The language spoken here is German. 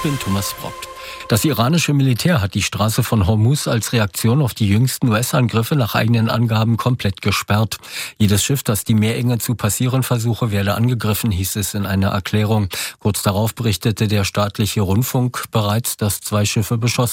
bin Thomas Brockt. Das iranische Militär hat die Straße von Hormuz als Reaktion auf die jüngsten US-Angriffe nach eigenen Angaben komplett gesperrt. Jedes Schiff, das die Meerenge zu passieren versuche, werde angegriffen, hieß es in einer Erklärung. Kurz darauf berichtete der staatliche Rundfunk bereits, dass 2 Schiffe beschossen